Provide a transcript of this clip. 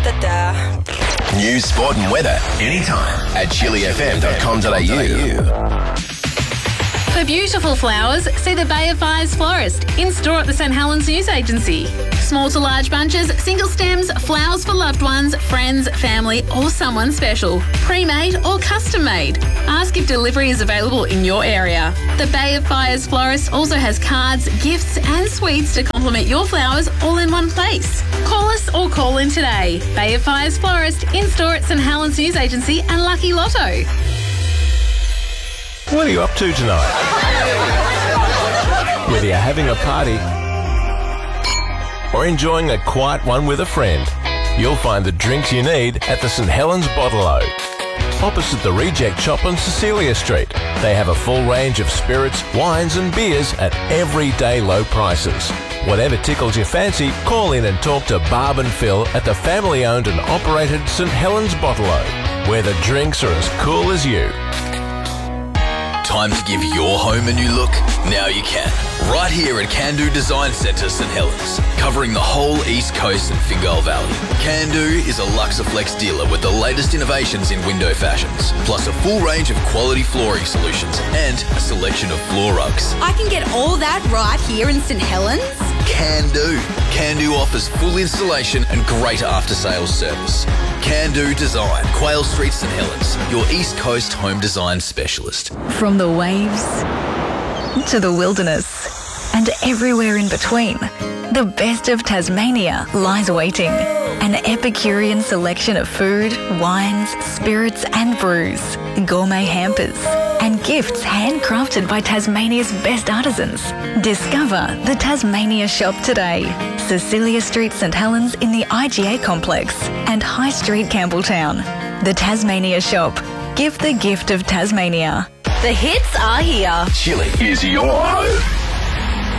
News, sport and weather anytime at chilifm.com.au. For beautiful flowers, see the Bay of Fires florist in store at the St Helens News Agency. Small to large bunches, single stems, flowers for loved ones, friends, family or someone special. Pre-made or custom made. Ask if delivery is available in your area. The Bay of Fires florist also has cards, gifts and sweets to complement your flowers all in one place. Call us or call in today. Bay of Fires florist in store at St Helens News Agency and Lucky Lotto. What are you up to tonight? Whether you're having a party or enjoying a quiet one with a friend, you'll find the drinks you need at the St Helens Bottle-O. Opposite the Reject Shop on Cecilia Street. They have a full range of spirits, wines and beers at everyday low prices. Whatever tickles your fancy, call in and talk to Barb and Phil at the family-owned and operated St Helens Bottle-O, where the drinks are as cool as you. Time to give your home a new look? Now you can. Right here at Can-Do Design Centre St Helens, covering the whole East Coast and Fingal Valley. Can-Do is a Luxaflex dealer with the latest innovations in window fashions, plus a full range of quality flooring solutions and a selection of floor rugs. I can get all that right here in St Helens? Can-Do. Can-Do offers full installation and great after-sales service. Can-Do Design, Quayle Street, St Helens, your East Coast home design specialist. From the waves to the wilderness and everywhere in between, the best of Tasmania lies waiting. An Epicurean selection of food, wines, spirits and brews, gourmet hampers and gifts handcrafted by Tasmania's best artisans. Discover the Tasmania Shop today. Cecilia Street, St Helens in the IGA complex and High Street, Campbelltown. The Tasmania Shop. Give the gift of Tasmania. The hits are here. Chili is your home.